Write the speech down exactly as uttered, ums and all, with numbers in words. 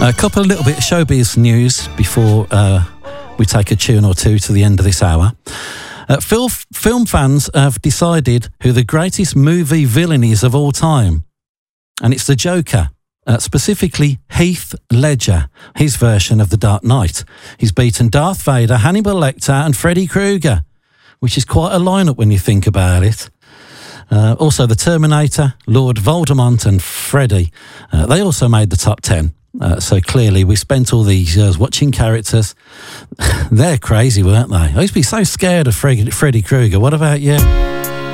A couple of little bit of showbiz news before uh, we take a tune or two to the end of this hour. Uh, film, film fans have decided who the greatest movie villain is of all time. And it's the Joker, uh, specifically Heath Ledger, his version of The Dark Knight. He's beaten Darth Vader, Hannibal Lecter and Freddy Krueger, which is quite a lineup when you think about it. Uh, also, The Terminator, Lord Voldemort and Freddy, uh, they also made the top ten. Uh, so clearly we spent all these years watching characters. They're crazy, weren't they? I used to be so scared of Freddy, Freddy Krueger. What about you?